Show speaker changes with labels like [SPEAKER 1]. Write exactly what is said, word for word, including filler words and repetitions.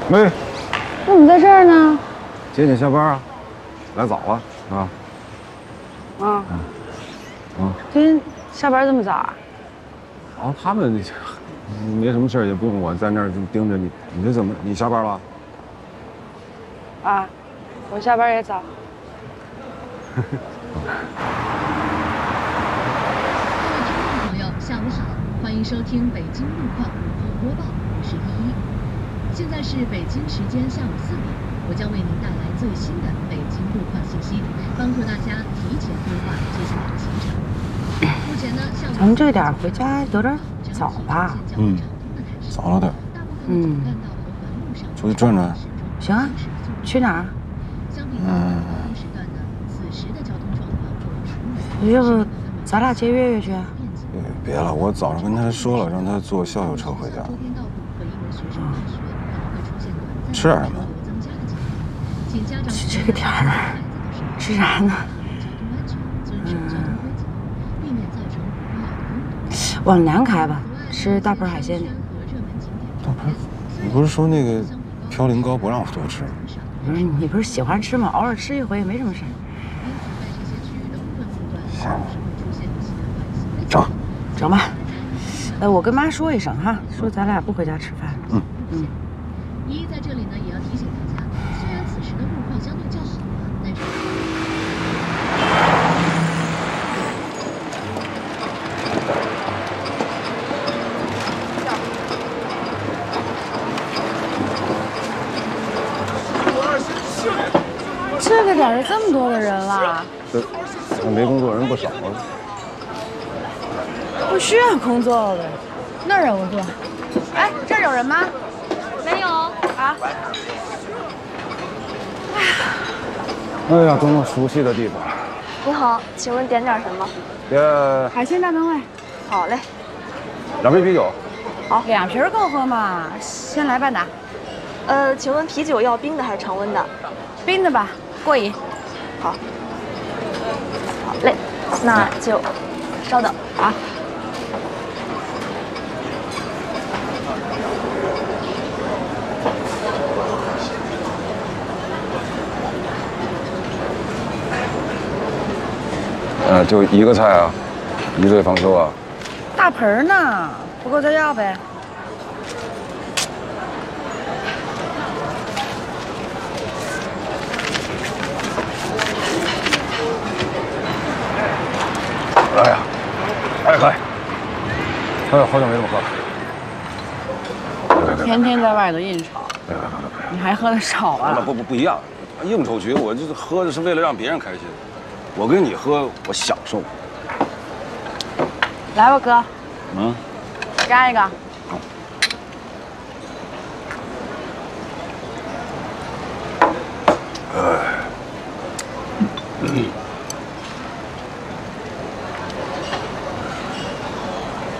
[SPEAKER 1] 喂，
[SPEAKER 2] 怎么在这儿呢？
[SPEAKER 1] 接你下班啊？来早了啊？
[SPEAKER 2] 啊。
[SPEAKER 1] 嗯。
[SPEAKER 2] 今天下班这么早啊？
[SPEAKER 1] 哦，他们没什么事儿，也不用我在那儿盯着你。你这怎么？你下班了？
[SPEAKER 2] 啊，我下班也早。
[SPEAKER 3] 各位听众朋友，下午好，欢迎收听北京路况午后播报，我是依依。现在是北京时间下午四点，我将为您带来最新的北京路况信息，帮助大家提前规划接下来的行程。目前呢，下午
[SPEAKER 2] 咱们这点回家有点早吧？
[SPEAKER 1] 嗯，早了点。
[SPEAKER 2] 嗯，
[SPEAKER 1] 出去转转。
[SPEAKER 2] 行啊，去哪儿？
[SPEAKER 1] 嗯。
[SPEAKER 2] 要不咱俩接月月去？
[SPEAKER 1] 别了，我早上跟他说了，让他坐校友车回家。吃点什么？
[SPEAKER 2] 这个点儿吃啥呢？嗯，往南开吧，吃大盆海鲜去。
[SPEAKER 1] 大盆？你不是说那个飘零糕不让我多吃吗？
[SPEAKER 2] 不是，你不是喜欢吃吗？偶尔吃一回也没什么事。
[SPEAKER 1] 行，整，
[SPEAKER 2] 整吧。呃，我跟妈说一声哈，说咱俩不回家吃饭。
[SPEAKER 1] 嗯
[SPEAKER 3] 嗯。依依在这里呢，也要提醒大家，虽然此时的路况相对较好，但是。
[SPEAKER 2] 这个点儿这么多的人了。
[SPEAKER 1] 这，那没工作人不少啊。
[SPEAKER 2] 不需要工作的，那儿有工作。哎，这儿有人吗？
[SPEAKER 4] 没有啊。
[SPEAKER 2] 哎呀，
[SPEAKER 1] 哎呀，多么熟悉的地方。
[SPEAKER 4] 你好，请问点点什么？
[SPEAKER 1] 点
[SPEAKER 2] 海鲜大门外。
[SPEAKER 4] 好嘞。
[SPEAKER 1] 两杯啤酒。
[SPEAKER 2] 好，两瓶够喝吗？先来半打。
[SPEAKER 4] 呃，请问啤酒要冰的还是常温的？
[SPEAKER 2] 冰的吧，过瘾。
[SPEAKER 4] 好。好嘞，那就稍等啊。
[SPEAKER 1] 呃，就一个菜啊，一醉方休啊。
[SPEAKER 2] 大盆呢，不够再要呗。
[SPEAKER 1] 哎呀，爱喝。哎呀，好久没这么喝了。
[SPEAKER 2] 天天在外头应酬，你还喝的少啊？
[SPEAKER 1] 那不不不一样，应酬局我就是喝的是为了让别人开心，我跟你喝我享受。
[SPEAKER 2] 来吧，哥。
[SPEAKER 1] 嗯。
[SPEAKER 2] 干一个。